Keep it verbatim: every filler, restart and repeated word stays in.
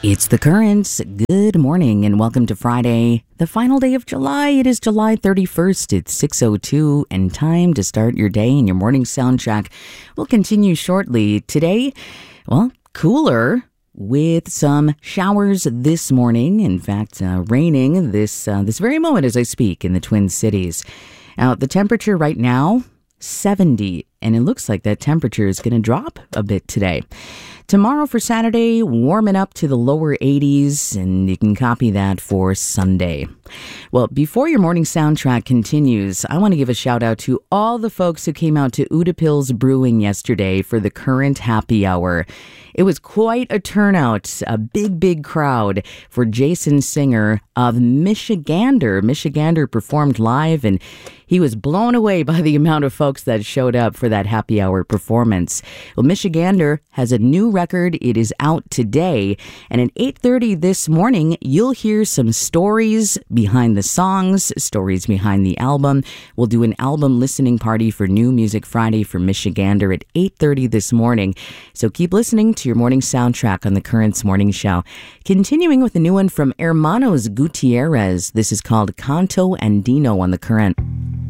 It's The Currents. Good morning and welcome to Friday, the final day of July. It is July thirty-first. It's six oh two and time to start your day, and your morning soundtrack will continue shortly. Today, well, cooler with some showers this morning. In fact, uh, raining this uh, this very moment as I speak in the Twin Cities. Now, the temperature right now, seventy, and it looks like that temperature is going to drop a bit today. Tomorrow for Saturday, warming up to the lower eighties, and you can copy that for Sunday. Well, before your morning soundtrack continues, I want to give a shout out to all the folks who came out to Utapils Brewing yesterday for the Current Happy Hour. It was quite a turnout, a big, big crowd for Jason Singer of Michigander. Michigander performed live, and he was blown away by the amount of folks that showed up for that happy hour performance. Well, Michigander has a new record. It is out today, and at eight thirty this morning, you'll hear some stories behind the songs, stories behind the album. We'll do an album listening party for New Music Friday for Michigander at eight thirty this morning. So keep listening to your morning soundtrack on the Currents Morning Show. Continuing with a new one from Hermanos Gutierrez. This is called Canto Andino on the Current.